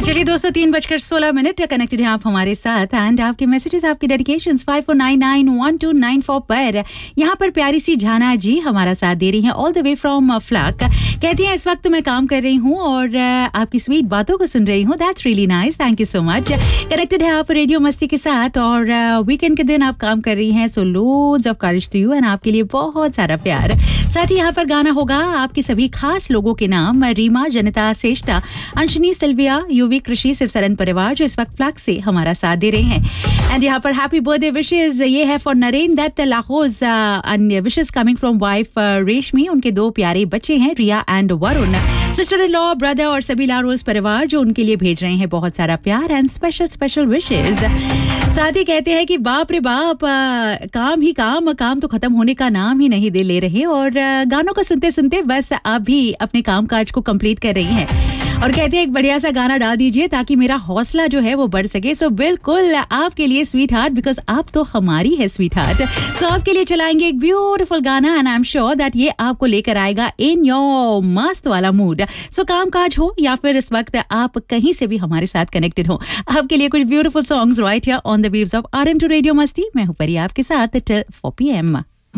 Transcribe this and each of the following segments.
चलिए दोस्तों 3:16 कनेक्टेड हैं आप हमारे साथ एंड आपके मैसेजेस आपके डेडिकेशंस 54991294 पर यहाँ पर प्यारी सी झाना जी हमारा साथ दे रही हैं all the way from flock. कहती हैं इस वक्त मैं काम कर रही हूँ और आपकी स्वीट बातों को सुन रही हूँ। That's really nice, thank you so much. Connected है आप रेडियो मस्ती के साथ और वीकेंड के दिन आप काम कर रही हैं, सो loads of courage to you and आपके लिए बहुत सारा प्यार। साथ ही यहाँ पर गाना होगा आपके सभी खास लोगों के नाम, रीमा, जनिता, श्रेष्ठा, अंशनी, सिल्विया, युवी, कृषि, शिवसरन परिवार जो इस वक्त फ्लक से हमारा साथ दे रहे हैं। एंड यहाँ पर हैप्पी बर्थडे विशेस ये है for Naren Dutt लाहौज and wishes coming from wife रेशमी, उनके 2 प्यारे बच्चे हैं रिया and Varun, sister in law, brother और सभी लारोस परिवार जो उनके लिए भेज रहे हैं बहुत सारा प्यार एंड स्पेशल विशेस। साथ ही कहते हैं कि बाप रे बाप काम ही काम तो खत्म होने का नाम ही नहीं दे ले रहे और गानों को सुनते सुनते बस आप भी अपने काम काज को कंप्लीट कर रही हैं और कहते हैं एक बढ़िया सा गाना डाल दीजिए ताकि मेरा हौसला जो है वो बढ़ सके। सो बिल्कुल आपके लिए स्वीट हार्ट, बिकॉज आप तो हमारी है स्वीट हार्ट। सो आपके लिए चलाएंगे एक ब्यूटीफुल गाना and I am sure that ये आपको लेकर आएगा इन योर मस्त वाला मूड। सो काम काज हो या फिर इस वक्त आप कहीं से भी हमारे साथ कनेक्टेड हो, आपके लिए कुछ beautiful songs right here on the waves of RM2 radio मस्ती। मैं हूं परी आपके साथ till 4 PM।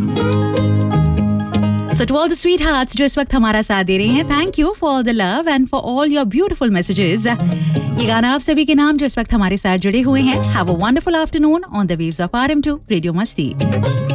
So to all the sweethearts जो इस वक्त हमारा साथ दे रहे हैं, thank you for all the love and for all your beautiful messages। ये गाना आप सभी के नाम जो इस वक्त हमारे साथ जुड़े हुए हैं। Have a wonderful afternoon on the waves of RM2 radio मस्ती।